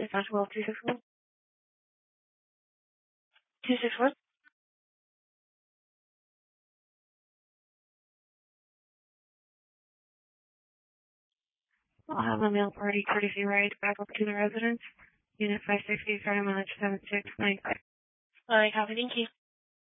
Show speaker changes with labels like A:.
A: Dispatch 12261. 261. I'll have a mail party courtesy ride back up to the residence. Unit 560, starting mileage 7695.
B: All right, copy. Thank you.